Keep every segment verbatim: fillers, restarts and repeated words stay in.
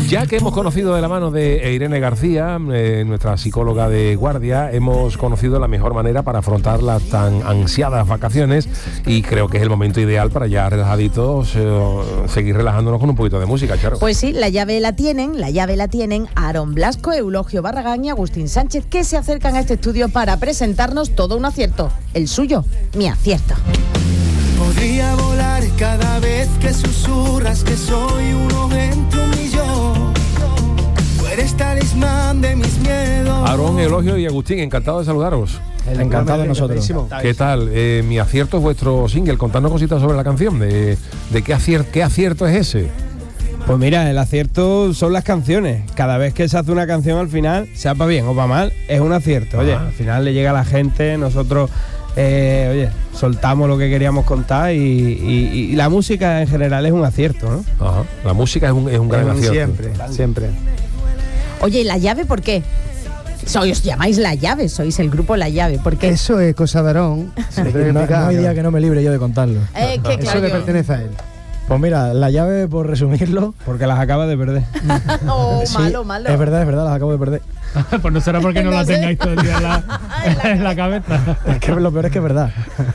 Ya que hemos conocido de la mano de Irene García, eh, nuestra psicóloga de guardia, hemos conocido la mejor manera para afrontar las tan ansiadas vacaciones y creo que es el momento ideal para ya relajaditos eh, seguir relajándonos con un poquito de música, Charo. Pues sí, la llave la tienen, la llave la tienen Aarón Blasco, Eulogio Barragán y Agustín Sánchez, que se acercan a este estudio para presentarnos todo un acierto. El suyo, mi acierto. Podría volar cada vez que susurras que soy uno entre un millón. Tú eres talismán de mis miedos. Aarón, Eulogio y Agustín, encantado de saludaros. El encantado de nosotros. ¿Qué tal? Eh, mi acierto es vuestro single. Contadnos cositas sobre la canción. ¿De, de qué, acier- qué acierto es ese? Pues mira, el acierto son las canciones. Cada vez que se hace una canción al final, sea para bien o para mal, es un acierto. Oye, al final le llega a la gente, nosotros, eh, oye, soltamos lo que queríamos contar y, y, y la música en general es un acierto, ¿no? Ajá. La música es un, es un gran acierto. Siempre, siempre. Oye, ¿y la llave por qué? Sois, os llamáis La Llave, sois el grupo La Llave, ¿por qué? Eso es cosa de Aarón. Sí, no, no hay día que no me libre yo de contarlo. Eh, que, Eso claro, le yo- pertenece a él. Pues mira, la llave, por resumirlo, Porque las acaba de perder. Oh, sí, malo, malo. es verdad, es verdad, las acabo de perder. Pues no será porque no, No la sé. tengáis todo el día en la, en la cabeza. Es que lo peor es que es verdad.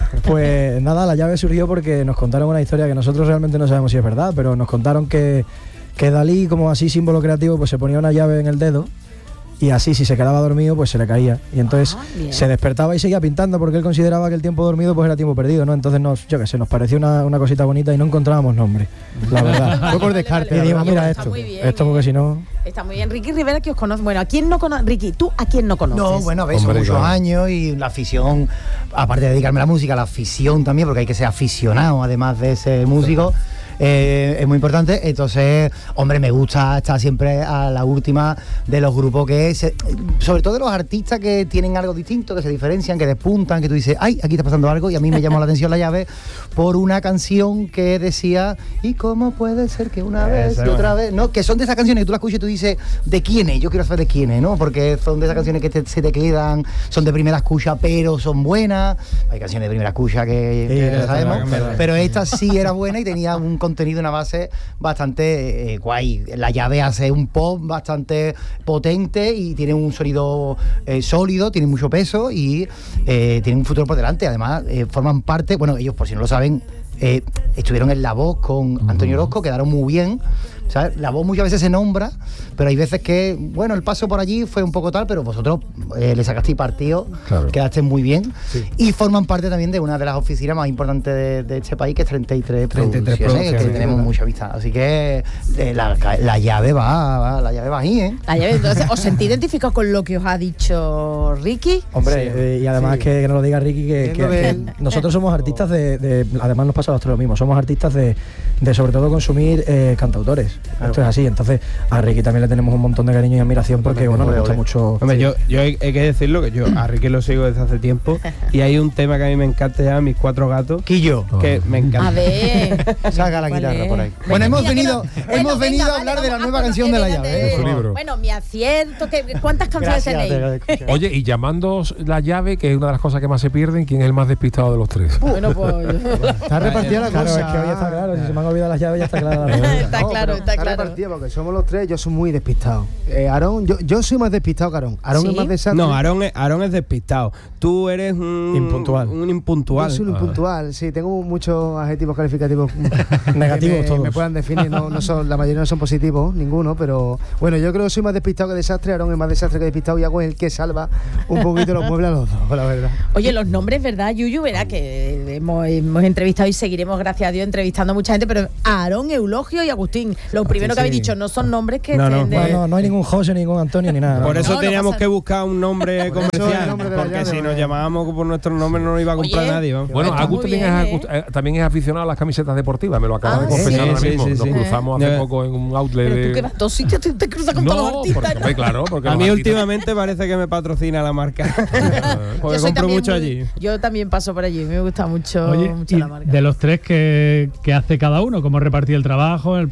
Pues nada, la llave surgió porque nos contaron una historia que nosotros realmente no sabemos si es verdad, pero nos contaron que, que Dalí, como así símbolo creativo, pues se ponía una llave en el dedo y así si se quedaba dormido pues se le caía y entonces Ah, bien. se despertaba y seguía pintando porque él consideraba que el tiempo dormido pues era tiempo perdido, ¿no? Entonces nos, yo qué sé, nos pareció una, una cosita bonita y no encontrábamos nombre, la verdad. Fue por descarte. Y la dijimos, verdad. mira Está esto, muy bien, esto porque ¿eh? si no... Está muy bien. Ricky Rivera, que os conoce. Bueno, ¿a quién no conoce? Ricky, ¿tú a quién no conoces? No, bueno, a ver, son Hombre, muchos claro. años y la afición, aparte de dedicarme a la música, la afición también, porque hay que ser aficionado, además de ser músico, eh, es muy importante. Entonces, hombre, me gusta estar siempre a la última de los grupos que, se, sobre todo de los artistas que tienen algo distinto, que se diferencian, que despuntan, que tú dices, ay, aquí está pasando algo, y a mí me llamó la atención La Llave por una canción que decía, ¿y cómo puede ser que una vez Esa, y otra bueno. vez? No, que son de esas canciones que tú la escuchas y tú dices, ¿de quién es? Yo quiero saber de quién es, ¿no? Porque son de esas canciones que te- se te quedan, son de primera escucha, pero son buenas. Hay canciones de primera escucha que, Sí, que esa no sabemos, la cambiaron. pero esta sí era buena y tenía un contenido, una base bastante eh, guay. La Llave hace un pop bastante potente y tiene un sonido eh, sólido, tiene mucho peso y eh, tiene un futuro por delante. Además, eh, forman parte, bueno, ellos por si no lo saben, eh, estuvieron en La Voz con Antonio Orozco, quedaron muy bien. ¿Sabes? La Voz muchas veces se nombra, pero hay veces que, bueno, el paso por allí fue un poco tal, pero vosotros eh, le sacasteis partido, Claro. quedasteis muy bien y forman parte también de una de las oficinas más importantes de, de este país, que es treinta y tres treinta y tres Producciones, que Producciones, tenemos ¿verdad? mucha amistad. Así que eh, la, la llave va, va, la llave va ahí, ¿eh? La Llave, entonces, ¿os sentís identificados con lo que os ha dicho Ricky? Hombre, Sí. eh, y además Sí. que, que nos lo diga Ricky, que, Viendo que- de- que nosotros somos artistas de, de- además nos pasa a nosotros lo mismo, somos artistas de, de sobre todo consumir eh, cantautores. Esto es así, entonces a Ricky también le tenemos un montón de cariño y admiración porque bueno, nos gusta mucho. Hombre, yo, yo hay, hay que decirlo que yo a Ricky lo sigo desde hace tiempo y hay un tema que a mí me encanta ya, Mis Cuatro Gatos, Quillo. que me encanta. A ver. Saca la ¿Cuál guitarra es? por ahí. Venga, Bueno, hemos mira, que venido, no- hemos Bueno, venido venga, a hablar vale, de la vamos nueva a canción de La conocer, Llave. venga, ¿eh? Su libro. Bueno, mi acierto, que, ¿cuántas canciones Gracias, tenéis? te lo escucho. Oye, y llamando La Llave, que es una de las cosas que más se pierden, ¿quién es el más despistado de los tres? Bueno, pues... Está repartida la Claro, cosa. es que hoy está claro, si se me han olvidado las llaves ya está clara la cosa. Está No, claro, pero está claro. repartida porque somos los tres, yo soy muy despistado. Eh, Aarón, yo, yo soy más despistado que Aarón. Aarón ¿Sí? es más desastre. No, Aarón es, Aarón es despistado. Tú eres un Impuntual. Un Yo impuntual. soy un puntual, sí, tengo muchos adjetivos calificativos Negativos que me, todos. me puedan definir, no, no son, la mayoría no son positivos, ninguno, pero bueno, yo creo que soy más despistado que desastre, Aarón es más desastre que despistado y Hago es el que salva un poquito los muebles a los dos, la verdad. Oye, los nombres, ¿verdad, Yuyu? Verá que hemos, hemos entrevistado y seguiremos, gracias a Dios, entrevistando a mucha gente, pero Aarón, Eulogio y Agustín, lo primero que habéis dicho, no son nombres que No, no. estén de- Bueno, no, no hay ningún José, ningún Antonio, ni nada. Por ¿no? eso No, no teníamos pasa que buscar un nombre Por eso el comercial, nombre de La porque Llave, si nos porque- llamábamos por nuestro nombre no nos iba a comprar Oye, nadie. vamos. Bueno, Está Agus muy también, bien, es, ¿eh? eh, también es aficionado a las camisetas deportivas, me lo acaba Ah, de confesar sí, ahora sí, mismo. sí, Nos sí. cruzamos hace Ya. poco en un outlet Pero tú de... que vas a dos sitios, te, te cruzas con todos los No, artistas. porque, hombre, claro, porque A los mí artistas- últimamente parece que me patrocina la marca. Porque Yo soy compro también mucho muy- allí. Yo también paso por allí, me gusta mucho, Oye, mucho y la marca. de los tres que, que hace cada uno, cómo repartir el trabajo, el proceso de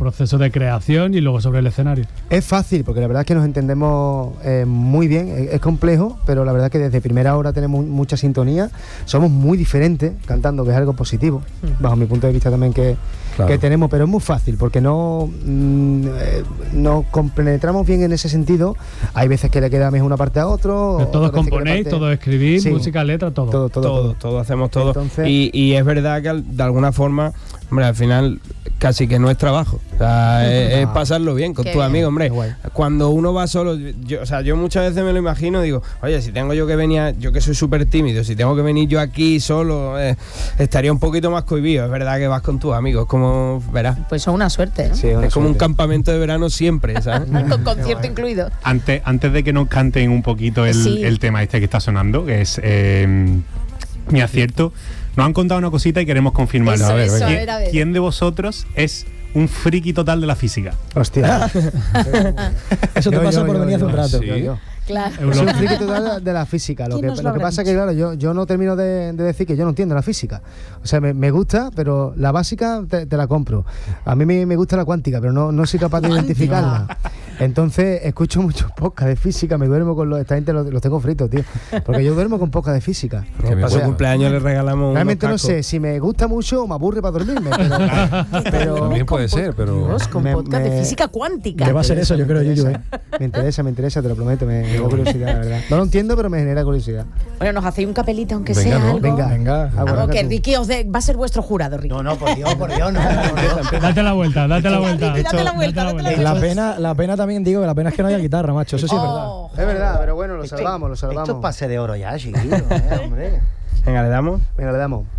de creación y luego sobre el escenario. Es fácil, porque la verdad es que nos entendemos eh, muy bien, es, es complejo, pero la verdad es que desde primera hora tenemos mucha sintonía, somos muy diferentes cantando, que es algo positivo, bajo mi punto de vista también que, claro. que tenemos, pero es muy fácil, porque no mm, eh, nos compenetramos bien en ese sentido. Hay veces que le queda mejor una parte a otro. Pero todos componéis, parte... todos escribís, sí. música, letra, todo. Todo, todo, todo, todo, todo hacemos todo. Entonces... Y, y es verdad que de alguna forma, hombre, al final casi que no es trabajo, o sea, es, es pasarlo bien con tus amigos, hombre. Cuando uno va solo, yo, o sea, yo muchas veces me lo imagino, digo, oye, si tengo yo que venir, yo que soy súper tímido, si tengo que venir yo aquí solo, eh, estaría un poquito más cohibido. Es verdad que vas con tus amigos, como verás. Pues son una suerte, ¿no? Sí, es, una es como suerte. Un campamento de verano siempre, ¿sabes? Con concierto incluido. Antes, antes de que nos canten un poquito el, sí. el tema este que está sonando, que es eh, Mi Acierto, nos han contado una cosita y queremos confirmarlo. Eso, a ver, eso, ¿quién, a ver, a ver. ¿Quién de vosotros es un friki total de la física? Hostia. Eso te yo, pasa yo, por yo, venir hace un rato. Sí. Yo, yo. Claro. Soy un friki total de la física. Lo que, lo lo que pasa es que, claro, yo, yo no termino de, de decir que yo no entiendo la física. O sea, me, me gusta, pero la básica te, te la compro. A mí me, me gusta la cuántica, pero no, no soy capaz de identificarla. Entonces, escucho muchos podcasts de física, me duermo con los... Esta gente los, los tengo fritos, tío. Porque yo duermo con podcasts de física. Para o su cumpleaños le regalamos realmente no sé si me gusta mucho o me aburre para dormirme. Pero, pero también puede ser, pero... Dios, con me, podcast me, de física cuántica. ¿Qué va a ser eso? Yo creo, Yuyu, ¿eh? Me interesa, me interesa, te lo prometo, me genera curiosidad, la verdad. No lo entiendo, pero me genera curiosidad. Bueno, nos hacéis un capelito, aunque venga, sea ¿no? algo. Venga, venga. Algo ah, que Ricky os de, va a ser vuestro jurado, Ricky. No, no, por Dios, por Dios, no. no. Date la vuelta, date la vuelta. Ricky, date la vuelta, date la vuelta. La pena, la pena también digo que la pena es que no haya guitarra, macho. Eso sí es verdad. Oh, es verdad, pero bueno, lo salvamos, lo salvamos. Esto es pase de oro ya, chiquillo, eh, hombre. Venga, le damos. Venga, le damos.